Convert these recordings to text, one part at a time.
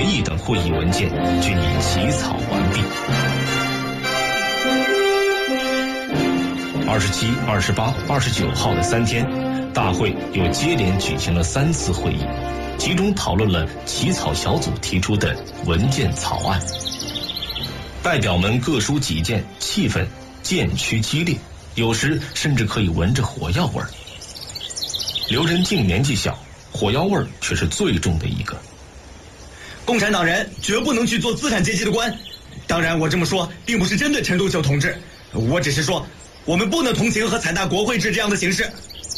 议等会议文件均已起草完毕。27、28、29号的3天，大会又接连举行了3次会议，集中讨论了起草小组提出的文件草案。代表们各抒己见，气氛渐趋激烈，有时甚至可以闻着火药味儿。刘仁静年纪小，火药味儿却是最重的一个。 共产党人绝不能去做资产阶级的官。当然，我这么说并不是针对陈独秀同志，我只是说，我们不能同情和采纳国会制这样的形式。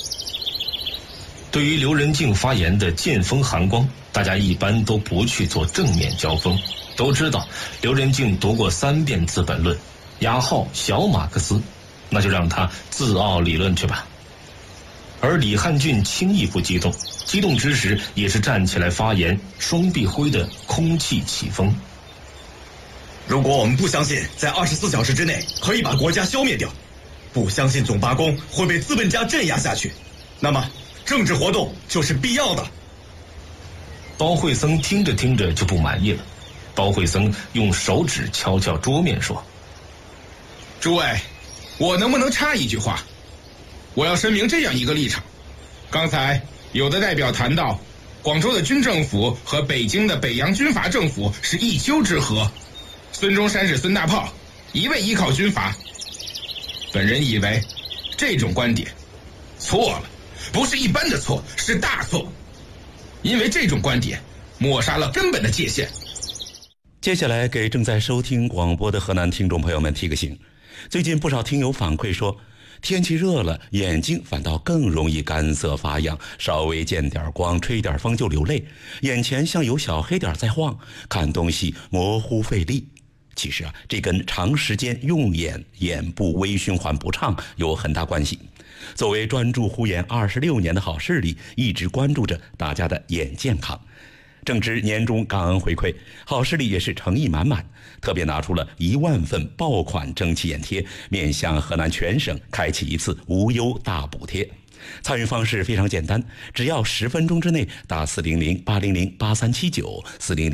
对于刘仁静发言的见风寒光，大家一般都不去做正面交锋，都知道刘仁静读过3遍《资本论》，雅号小马克思，那就让他自傲理论去吧。而李汉俊轻易不激动，激动之时也是站起来发言，双臂挥得空气起风。 如果我们不相信在24小时之内可以把国家消灭掉，不相信总罢工会被资本家镇压下去，那么政治活动就是必要的。 包惠僧听着听着就不满意了，包惠僧用手指敲敲桌面说： 诸位，我能不能插一句话？我要声明这样一个立场。刚才有的代表谈到，广州的军政府和北京的北洋军阀政府是一丘之貉，孙中山是孙大炮，一味依靠军阀。本人以为这种观点错了，不是一般的错，是大错，因为这种观点抹杀了根本的界限。 接下来给正在收听广播的河南听众朋友们提个醒，最近不少听友反馈说，天气热了，眼睛反倒更容易干涩发痒，稍微见点光，吹点风就流泪，眼前像有小黑点在晃，看东西模糊费力。其实这跟长时间用眼、眼部微循环不畅有很大关系。作为专注护眼26年的好视力，一直关注着大家的眼健康。正值年终感恩回馈，好视力也是诚意满满，特别拿出了1万份爆款蒸汽眼贴，面向河南全省开启一次无忧大补贴。参与方式非常简单，只要10分钟之内打400-800-8379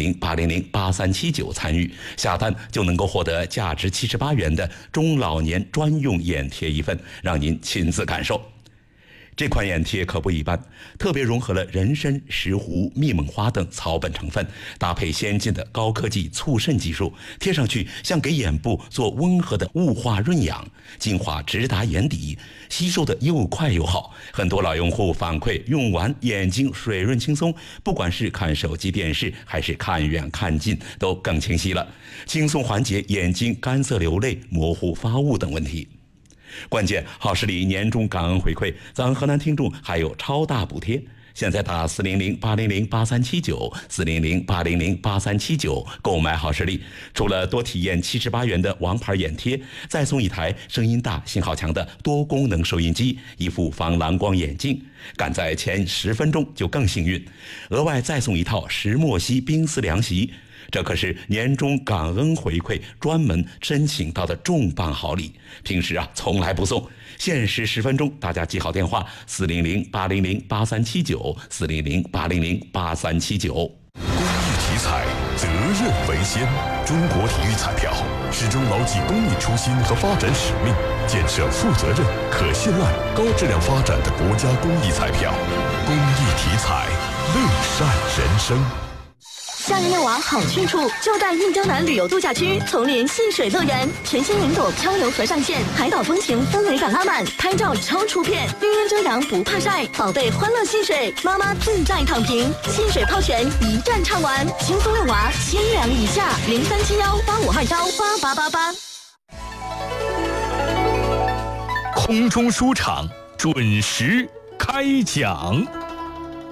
400-800-8379参与下单，就能够获得价值78元的中老年专用眼贴一份，让您亲自感受。这款眼贴可不一般，特别融合了人参、石斛、蜜蒙花等草本成分，搭配先进的高科技促渗技术，贴上去像给眼部做温和的雾化润养，精华直达眼底，吸收的又快又好。很多老用户反馈用完眼睛水润轻松，不管是看手机电视还是看远看近都更清晰了，轻松缓解眼睛干涩流泪、模糊发雾等问题。关键好视力年终感恩回馈，咱河南听众还有超大补贴，现在打400-800-8379 400-800-8379购买好视力，除了多体验78元的王牌眼贴，再送一台声音大信号强的多功能收音机，一副防蓝光眼镜，赶在前10分钟就更幸运，额外再送一套石墨烯冰丝凉席。这可是年终感恩回馈专门申请到的重磅好礼，平时从来不送，限时10分钟，大家记好电话400-800-8379 400-800-8379。 公益体彩，责任为先。中国体育彩票始终牢记公益初心和发展使命，建设负责任、可信赖、高质量发展的国家公益彩票。公益体彩，乐善人生。 夏日夜晚好去处，就在印江南旅游度假区丛林戏水乐园，全新云朵漂流河上线，海岛风情氛围感拉满，拍照超出片，绿荫遮阳不怕晒，宝贝欢乐戏水，妈妈自在躺平，戏水泡泉一站唱完，轻松幼娃千两以下，037185298888。 空中书场准时开讲。